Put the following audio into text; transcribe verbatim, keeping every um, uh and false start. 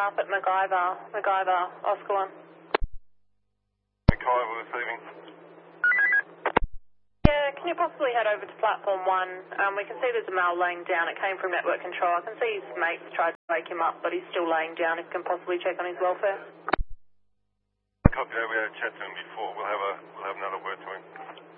sharp at MacGyver, MacGyver, Oscar one. MacGyver receiving. Yeah, can you possibly head over to platform one? Um, we can see there's a male laying down. It came from network control. I can see his mates tried to wake him up, but he's still laying down. If you can possibly check on his welfare. Copy that. We had a chat to him before. We'll have a we'll have another word to him.